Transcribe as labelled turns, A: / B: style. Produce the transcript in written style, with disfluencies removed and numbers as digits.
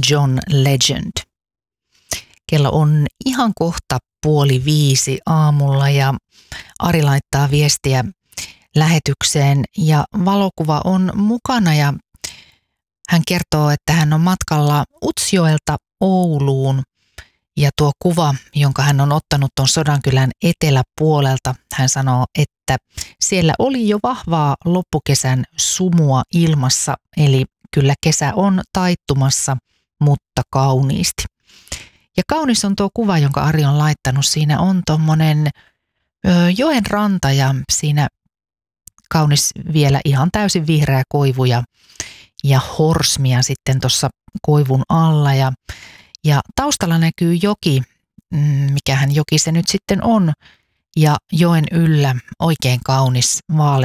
A: John Legend. Kello on ihan kohta 4:30 aamulla ja Ari laittaa viestiä lähetykseen ja valokuva on mukana ja hän kertoo, että hän on matkalla Utsjoelta Ouluun ja tuo kuva, jonka hän on ottanut tuon Sodankylän eteläpuolelta, hän sanoo, että siellä oli jo vahvaa loppukesän sumua ilmassa, eli kyllä kesä on taittumassa, mutta kauniisti. Ja kaunis on tuo kuva, jonka Ari on laittanut. Siinä on tommonen joen ranta ja siinä kaunis vielä ihan täysin vihreä koivu ja horsmia sitten tuossa koivun alla. Ja taustalla näkyy joki, mikähän joki se nyt sitten on, ja joen yllä oikein kaunis